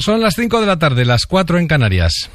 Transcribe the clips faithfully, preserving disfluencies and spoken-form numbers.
Son las cinco de la tarde, las cuatro en Canarias.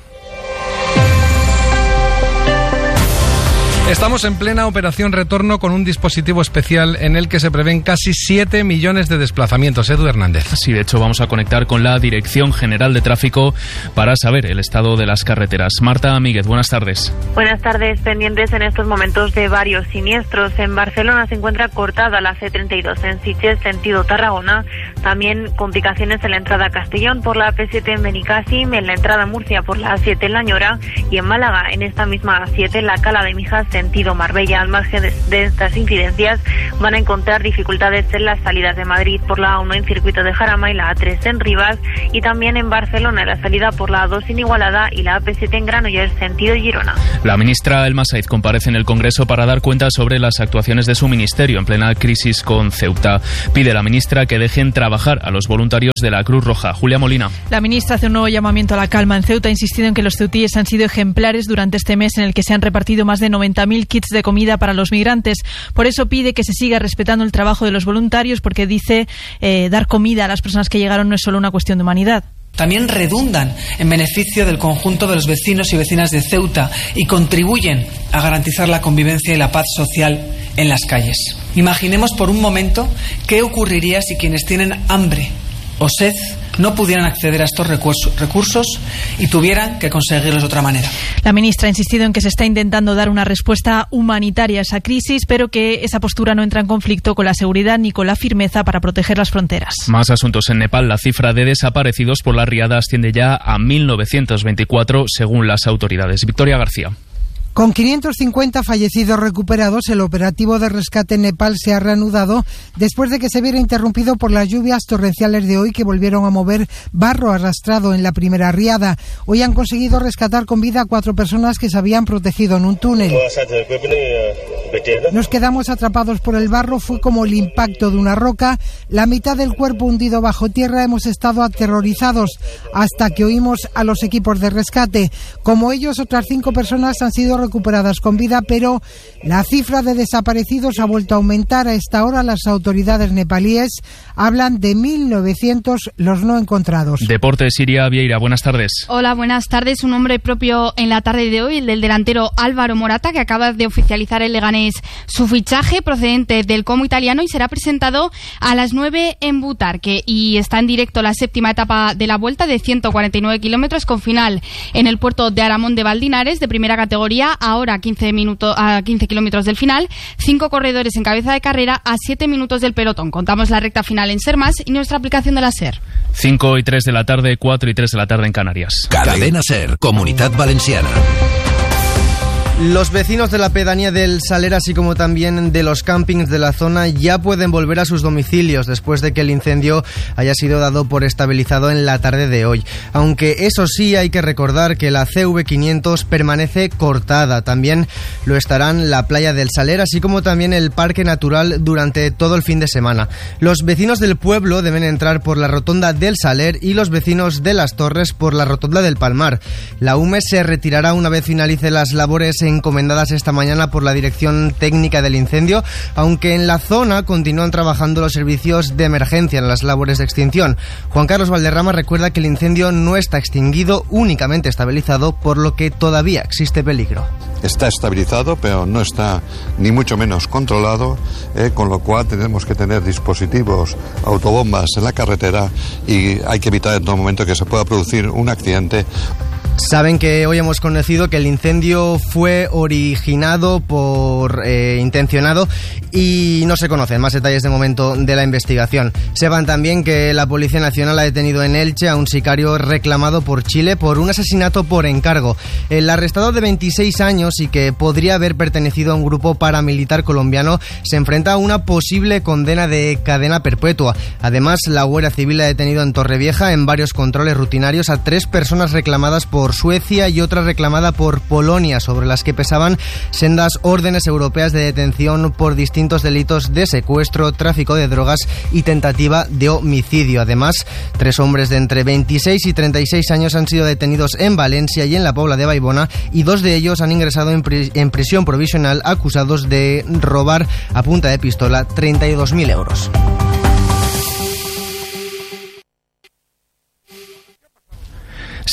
Estamos en plena operación retorno con un dispositivo especial en el que se prevén casi siete millones de desplazamientos. Edu Hernández. Sí, de hecho vamos a conectar con la Dirección General de Tráfico para saber el estado de las carreteras. Marta Míguez, buenas tardes. Buenas tardes, pendientes en estos momentos de varios siniestros. En Barcelona se encuentra cortada la C treinta y dos en Sitges, sentido Tarragona. También complicaciones en la entrada a Castellón por la A P siete en Benicàssim, en la entrada a Murcia por la A siete en La Ñora y en Málaga, en esta misma A siete, en la Cala de Mijas, sentido Marbella. Al margen de, de estas incidencias van a encontrar dificultades en las salidas de Madrid por la A uno en circuito de Jarama y la A tres en Rivas, y también en Barcelona en la salida por la A dos en Igualada y la A P siete en Granollers, sentido Girona. La ministra Elma Saiz comparece en el Congreso para dar cuenta sobre las actuaciones de su ministerio en plena crisis con Ceuta. Pide la ministra que dejen trabajar a los voluntarios de la Cruz Roja. Julia Molina. La ministra hace un nuevo llamamiento a la calma en Ceuta, ha insistido en que los ceutíes han sido ejemplares durante este mes en el que se han repartido más de noventa mil kits de comida para los migrantes. Por eso pide que se siga respetando el trabajo de los voluntarios, porque dice eh, dar comida a las personas que llegaron no es solo una cuestión de humanidad. También redundan en beneficio del conjunto de los vecinos y vecinas de Ceuta y contribuyen a garantizar la convivencia y la paz social en las calles. Imaginemos por un momento qué ocurriría si quienes tienen hambre o sed no pudieran acceder a estos recursos y tuvieran que conseguirlos de otra manera. La ministra ha insistido en que se está intentando dar una respuesta humanitaria a esa crisis, pero que esa postura no entra en conflicto con la seguridad ni con la firmeza para proteger las fronteras. Más asuntos en Nepal. La cifra de desaparecidos por la riada asciende ya a mil novecientos veinticuatro, según las autoridades. Victoria García. Con quinientos cincuenta fallecidos recuperados, el operativo de rescate en Nepal se ha reanudado después de que se viera interrumpido por las lluvias torrenciales de hoy que volvieron a mover barro arrastrado en la primera riada. Hoy han conseguido rescatar con vida a cuatro personas que se habían protegido en un túnel. Nos quedamos atrapados por el barro, fue como el impacto de una roca, la mitad del cuerpo hundido bajo tierra. Hemos estado aterrorizados hasta que oímos a los equipos de rescate. Como ellos, otras cinco personas han sido recuperadas con vida, pero la cifra de desaparecidos ha vuelto a aumentar. A esta hora las autoridades nepalíes hablan de mil novecientos los no encontrados. Deportes, Siria Vieira, buenas tardes. Hola, buenas tardes. Un nombre propio en la tarde de hoy, el del delantero Álvaro Morata, que acaba de oficializar el Leganés su fichaje procedente del Como italiano y será presentado a las nueve en Butarque, y está en directo la séptima etapa de la Vuelta de ciento cuarenta y nueve kilómetros con final en el puerto de Aramón de Valdinares, de primera categoría. Ahora a quince minutos, a quince kilómetros del final, cinco corredores en cabeza de carrera a siete minutos del pelotón. Contamos la recta final en Ser Más y nuestra aplicación de la SER. cinco y tres de la tarde, cuatro y tres de la tarde en Canarias. Cadena SER, Comunitat Valenciana. Los vecinos de la pedanía del Saler, así como también de los campings de la zona, ya pueden volver a sus domicilios después de que el incendio haya sido dado por estabilizado en la tarde de hoy. Aunque eso sí, hay que recordar que la C V quinientos permanece cortada. También lo estarán la playa del Saler, así como también el Parque Natural durante todo el fin de semana. Los vecinos del pueblo deben entrar por la rotonda del Saler y los vecinos de Las Torres por la rotonda del Palmar. La U M E se retirará una vez finalice las labores encomendadas esta mañana por la Dirección Técnica del Incendio, aunque en la zona continúan trabajando los servicios de emergencia en las labores de extinción. Juan Carlos Valderrama recuerda que el incendio no está extinguido, únicamente estabilizado, por lo que todavía existe peligro. Está estabilizado, pero no está ni mucho menos controlado, eh, con lo cual tenemos que tener dispositivos, autobombas en la carretera, y hay que evitar en todo momento que se pueda producir un accidente. Saben que hoy hemos conocido que el incendio fue originado por eh, intencionado y no se conocen más detalles de momento de la investigación. Sepan también que la Policía Nacional ha detenido en Elche a un sicario reclamado por Chile por un asesinato por encargo. El arrestado, de veintiséis años y que podría haber pertenecido a un grupo paramilitar colombiano, se enfrenta a una posible condena de cadena perpetua. Además, la Guardia Civil ha detenido en Torrevieja en varios controles rutinarios a tres personas reclamadas por Suecia y otra reclamada por Polonia, sobre las que pesaban sendas órdenes europeas de detención por distintos delitos de secuestro, tráfico de drogas y tentativa de homicidio. Además, tres hombres de entre veintiséis y treinta y seis años han sido detenidos en Valencia y en la Pobla de Baibona, y dos de ellos han ingresado en, pri- en prisión provisional acusados de robar a punta de pistola treinta y dos mil euros.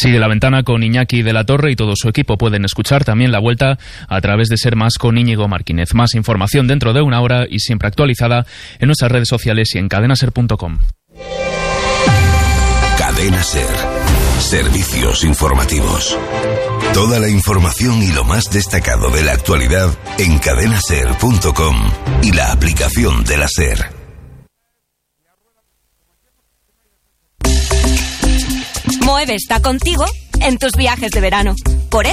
Sigue La Ventana con Iñaki de la Torre y todo su equipo. Pueden escuchar también la vuelta a través de Ser Más con Íñigo Martínez. Más información dentro de una hora y siempre actualizada en nuestras redes sociales y en cadena ser punto com. Cadena Ser. Servicios informativos. Toda la información y lo más destacado de la actualidad en cadena ser punto com y la aplicación de la SER. Moeve está contigo en tus viajes de verano.